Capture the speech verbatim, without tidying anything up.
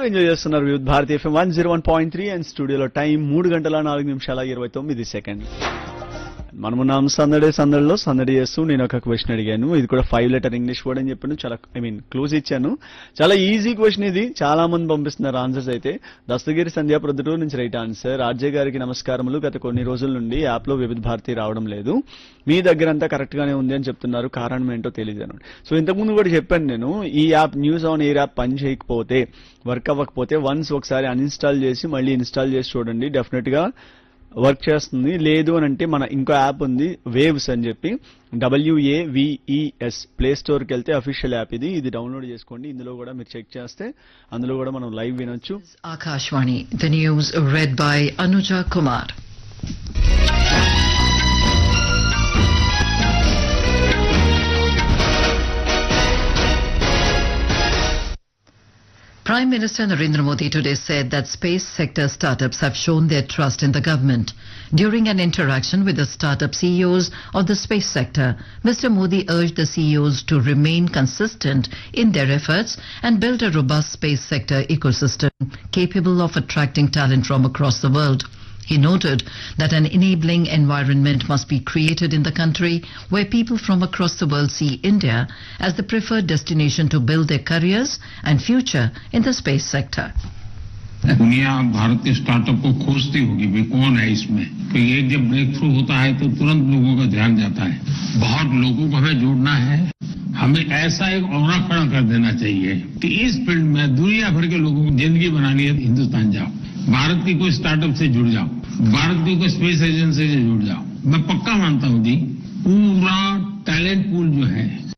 Enjoy చేస్తున్నారు వివిధ Bharati FM one zero one point three and స్టూడియోలో టైం మూడు గంటల నాలుగు నిమిషాల ఇరవై తొమ్మిది సెకండ్. మనమున్నాం సందడే సందడిలో సందడి చేస్తూ నేను ఒక క్వశ్చన్ అడిగాను. ఇది కూడా ఫైవ్ లెటర్ ఇంగ్లీష్ వర్డ్ అని చెప్పాను. చాలా ఐ మీన్ క్లూజ్ ఇచ్చాను. చాలా ఈజీ క్వశ్చన్ ఇది. చాలా మంది పంపిస్తున్నారు ఆన్సర్స్ అయితే. దస్తగిరి సంధ్యా ప్రొద్దుటూరు నుంచి రైట్ ఆన్సర్. ఆర్జే గారికి నమస్కారములు. గత కొన్ని రోజుల నుండి యాప్ లో వివిధ భారతి రావడం లేదు. మీ దగ్గర అంతా కరెక్ట్ గానే ఉంది అని చెప్తున్నారు. కారణం ఏంటో తెలియదు అనమాట. సో ఇంతకుముందు కూడా చెప్పాను నేను, ఈ app news on air app పని చేయకపోతే, వర్క్ అవ్వకపోతే వన్స్ ఒకసారి అన్ఇన్స్టాల్ చేసి మళ్ళీ ఇన్స్టాల్ చేసి చూడండి. డెఫినెట్ గా వర్క్ చేస్తుంది. లేదు అని అంటే మన ఇంకో యాప్ ఉంది వేవ్స్ అని చెప్పి, డబ్ల్యూఏవిఈఎస్, ప్లే స్టోర్ కి వెళ్తే అఫీషియల్ యాప్ ఇది. ఇది డౌన్లోడ్ చేసుకోండి. ఇందులో కూడా మీరు చెక్ చేస్తే అందులో కూడా మనం లైవ్ వినొచ్చు. Akashvani, the news read by Anuja Kumar. Prime Minister Narendra Modi today said that space sector startups have shown their trust in the government. During an interaction with the startup C E Os of the space sector, Mister Modi urged the C E Os to remain consistent in their efforts and build a robust space sector ecosystem capable of attracting talent from across the world. He noted that an enabling environment must be created in the country where people from across the world see India as the preferred destination to build their careers and future in the space sector. दुनिया भारत के startup को खोजती होगी, भाई कौन है इसमें, तो एक जब ब्रेक थ्रू होता है तो तुरंत लोगों का ध्यान जाता है. बहुत लोगों को हमें जोड़ना है. हमें ऐसा एक औरा खड़ा कर देना चाहिए कि इस फील्ड में दुनिया भर के लोगों को जिंदगी बनानी है. हिंदुस्तान जाओ, भारत की कोई स्टार्टअप से जुड़ जाओ, भारत की कोई स्पेस एजेंसी से जुड़ जाओ. मैं पक्का मानता हूं जी, पूरा टैलेंट पूल जो है